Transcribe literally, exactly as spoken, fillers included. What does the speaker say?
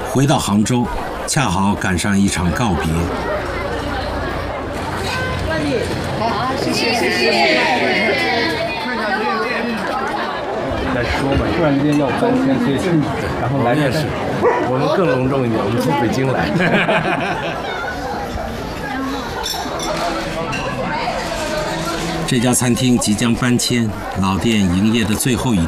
回到杭州，恰好赶上一场告别。 好，谢谢谢谢。 再说嘛，突然之间要搬迁，所以然后来面试， 我们更隆重一点，我们从北京来。 这家餐厅即将搬迁，老店营业的最后一